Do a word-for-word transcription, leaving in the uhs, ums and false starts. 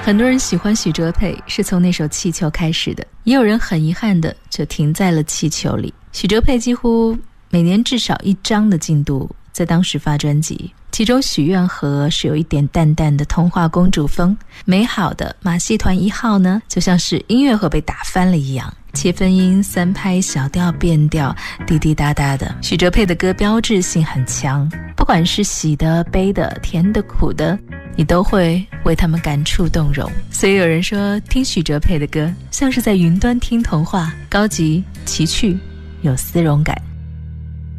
很多人喜欢许哲佩是从那首《气球》开始的，也有人很遗憾的就停在了《气球》里。许哲佩几乎每年至少一张的进度在当时发专辑，其中《许愿盒》是有一点淡淡的童话公主风，美好的马戏团一号呢，就像是音乐盒被打翻了一样，切分音、三拍、小调、变调，滴滴答答的。许哲佩的歌标志性很强，不管是喜的、悲的、甜的、苦的，你都会为他们感触动容。所以有人说，听许哲佩的歌像是在云端听童话，高级、奇趣，有丝绒感。